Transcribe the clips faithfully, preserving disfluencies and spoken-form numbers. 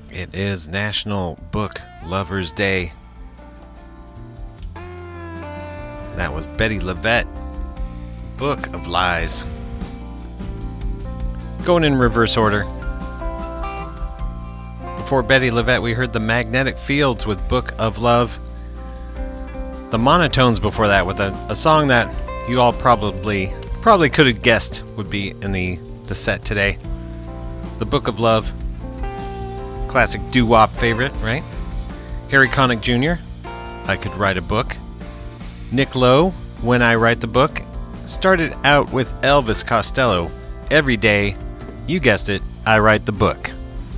It is National Book Lovers Day. That was Bettye LaVette, Book of Lies. Going in reverse order. Before Bettye LaVette, we heard the Magnetic Fields with Book of Love. The Monotones before that with a, a song that you all probably probably could have guessed would be in the, the set today. The Book of Love. Classic doo-wop favorite, right? Harry Connick Junior, I Could Write a Book. Nick Lowe, When I Write the Book. Started out with Elvis Costello, Every Day, you guessed it, I Write the Book.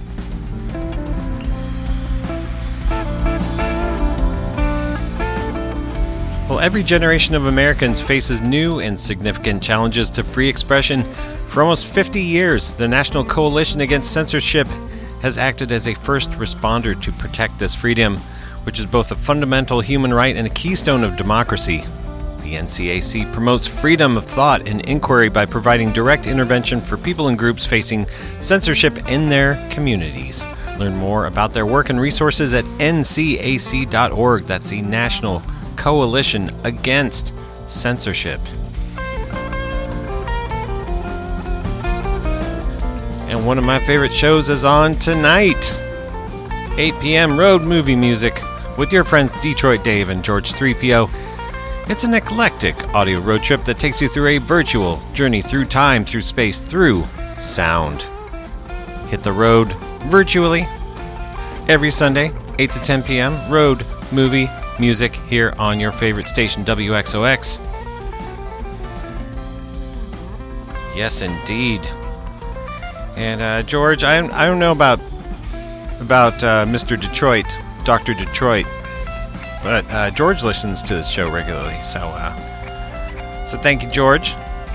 Well, every generation of Americans faces new and significant challenges to free expression. For almost fifty years, the National Coalition Against Censorship has acted as a first responder to protect this freedom, which is both a fundamental human right and a keystone of democracy. The N C A C promotes freedom of thought and inquiry by providing direct intervention for people and groups facing censorship in their communities. Learn more about their work and resources at N C A C dot org. That's the National Coalition Against Censorship. And one of my favorite shows is on tonight. eight p.m. Road Movie Music with your friends Detroit Dave and George three P O. It's an eclectic audio road trip that takes you through a virtual journey through time, through space, through sound. Hit the road virtually every Sunday, eight to ten p.m. Road Movie Music here on your favorite station, W X O X. Yes, indeed. And uh, George, I I don't know about about uh, Mister Detroit, Doctor Detroit, but uh, George listens to this show regularly. So, uh, so thank you, George.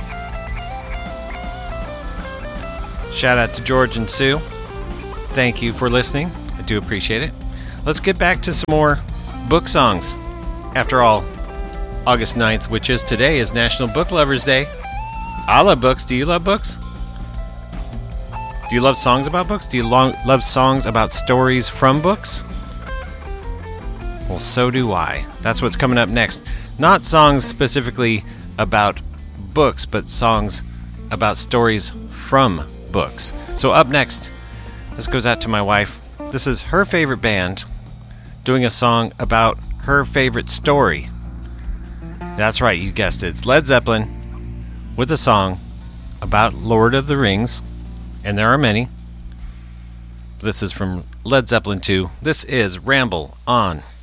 Shout out to George and Sue. Thank you for listening. I do appreciate it. Let's get back to some more book songs. After all, August ninth, which is today, is National Book Lovers Day. I love books. Do you love books? Do you love songs about books? Do you lo- love songs about stories from books? Well, so do I. That's what's coming up next. Not songs specifically about books, but songs about stories from books. So up next, this goes out to my wife. This is her favorite band doing a song about her favorite story. That's right, you guessed it. It's Led Zeppelin with a song about Lord of the Rings. And there are many. This is from Led Zeppelin two. This is Ramble On.